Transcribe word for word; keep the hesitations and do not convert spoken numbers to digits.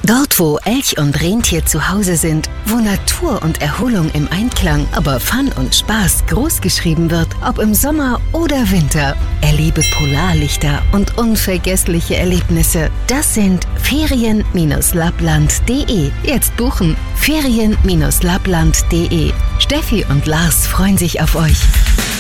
Dort, wo Elch und Rentier zu Hause sind, wo Natur und Erholung im Einklang, aber Fun und Spaß großgeschrieben wird, ob im Sommer oder Winter. Erlebe Polarlichter und unvergessliche Erlebnisse. Das sind Ferien Lappland punkt de. Jetzt buchen. Ferien Lappland punkt de. Steffi und Lars freuen sich auf euch.